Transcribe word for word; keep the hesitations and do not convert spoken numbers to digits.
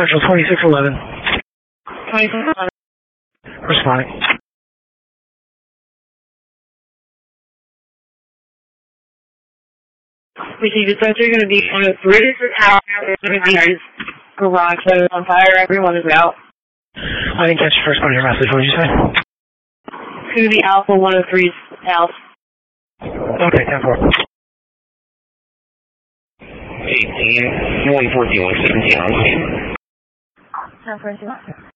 Central twenty-six eleven. twenty-six eleven. Responding. Received. So you're going to be on a British house. Garage is on fire. Everyone is out. I didn't catch the first part of your message. What did you say? It's going to be Alpha one oh three's house. Okay, ten four. eighteen, one fourteen, one seventeen on scene. ten fourteen.